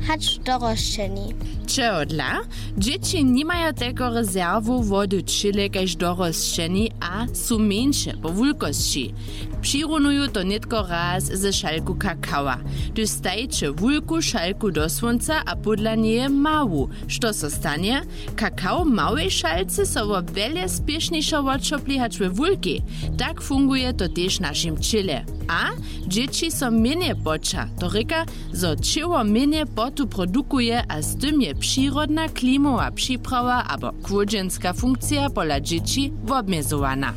hacz dorošćeni. Čehodla, dzieci nie mają tego rezerwu wody čile kaž dorosćeni, a su mniejsze po wulkości. Přirunuju to netko raz ze šalku kakała. Gdyż stajcie wulku šalku do słońca, a podla nie mału. Što so stanie? Kakao małej šalce so wo wiele spieszniejszo odczopli hacz we wulki. Tak funguje to też naszym čile. A dzieci so mniej poča. To reka, zo čiło mniej potu produkuje, a z tym je przyrodna klimowa przyprawa abo kłodźenska funkcja pola dzieci obmiezowana.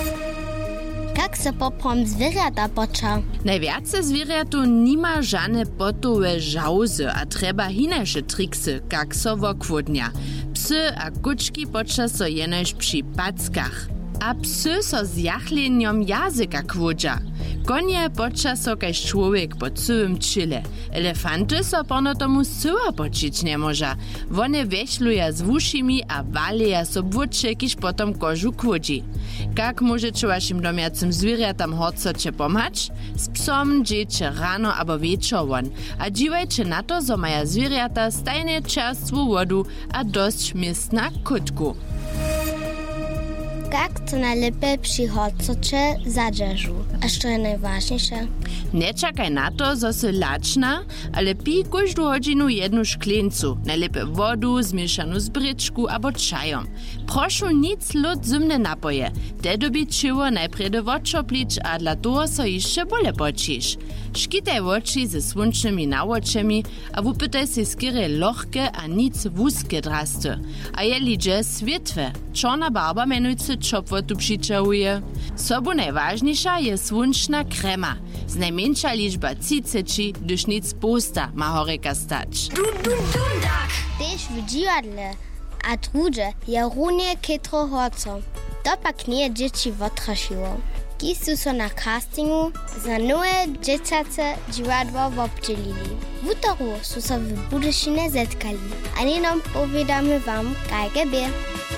Jak se poprom zwierzęta poča? Najwiace zwierzętu nima żadne potowe żałzy, a trzeba inače triksy, jak so wokłodnia. Psy a kuczki poča so jenož przy packach. A psy so z jachlenjom jazyka kłodźa. Konie poča so kaž człowiek po całym čile. Elefanty so porno tomu syła počić nie może. One wešluja z wušimi a waleja so błodsze, kiž potom kožu kłodzi. Jak możecie waszym domiacym zwierzętam horcocie pomać? Z psom dziecie rano abo wieczorem. A dziwajcie na to, zo maja zwierzęta stajnie czerstwą wodu a dość miejsc na kutku. Jak to najlepiej przy horcocie zadrzeżu? A co jest najważniejsze? Nie czekaj na to, zo se lačna, ale pij każdą godzinu jedną szklencu, najlepiej wodu zmieszanu z bryczku abo czajom. Proszę nic lud zimne napoje, te dobi czyło najpredy odczoplić, a dla toho so jeszcze bole počiš. Škitaj oči ze słončnymi nawočemi, a wupytaj si skiery lohke a nic wuskie drasty. A je lidže světve, czarna barba menujcy czopwotu přičahuje. Sobu najważniejsza je słončna krema. Z najmniejsza liczba ciceci, gdyż nic pusta ma horeka stać. Tež w dziwadle, a drugie je runie kitro horco. To pak nie dzieci odtrasiło. Kisu so na castingu za nowe dzieciace dziwadło obdzielili. W utoru su so w Budyšinie zetkali. A nienom powiadamy wam, kaj gebie.